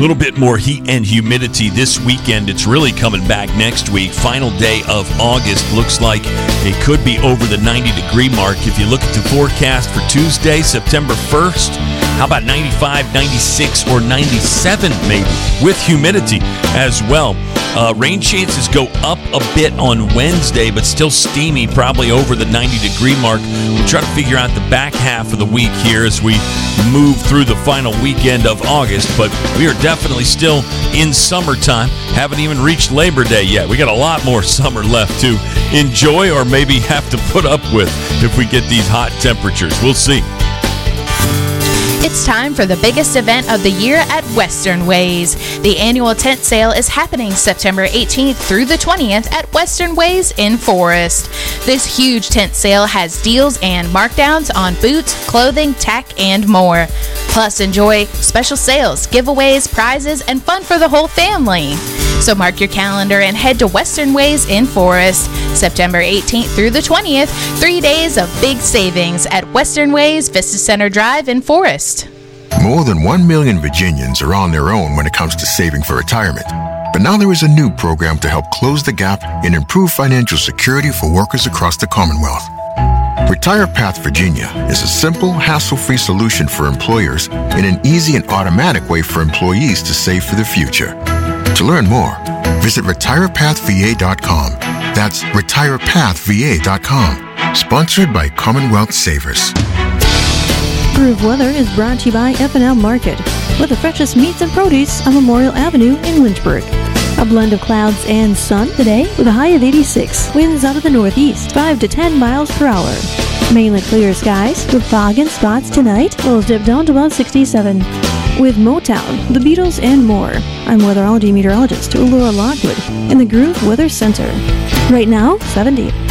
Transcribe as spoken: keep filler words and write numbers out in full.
little bit more heat and humidity this weekend. It's really coming back next week. Final day of August. Looks like it could be over the ninety degree mark. If you look at the forecast for Tuesday, September first, how about ninety-five, ninety-six, or ninety-seven maybe, with humidity as well. Uh, rain chances go up a bit on Wednesday, but still steamy, probably over the ninety degree mark. We'll try to figure out the back half of the week here as we move through the final weekend of August, but we are definitely still in summertime. Haven't even reached Labor Day yet. We got a lot more summer left to enjoy or maybe have to put up with if we get these hot temperatures. We'll see. It's time for the biggest event of the year at Western Ways. The annual tent sale is happening September eighteenth through the twentieth at Western Ways in Forest. This huge tent sale has deals and markdowns on boots, clothing, tack, and more. Plus, enjoy special sales, giveaways, prizes, and fun for the whole family. So mark your calendar and head to Western Ways in Forest, September eighteenth through the twentieth, three days of big savings at Western Ways, Vista Center Drive in Forest. More than one million Virginians are on their own when it comes to saving for retirement. But now there is a new program to help close the gap and improve financial security for workers across the Commonwealth. Retire Path Virginia is a simple, hassle-free solution for employers and an easy and automatic way for employees to save for the future. To learn more, visit retire path v a dot com. That's retire path v a dot com. Sponsored by Commonwealth Savers. Groove Weather is brought to you by F and L Market, with the freshest meats and produce on Memorial Avenue in Lynchburg. A blend of clouds and sun today with a high of eighty-six. Winds out of the northeast, five to ten miles per hour. Mainly clear skies with fog and spots tonight. Lows dip down to about sixty-seven. With Motown, the Beatles, and more, I'm weatherology meteorologist Laura Lockwood in the Groove Weather Center. Right now, seventy.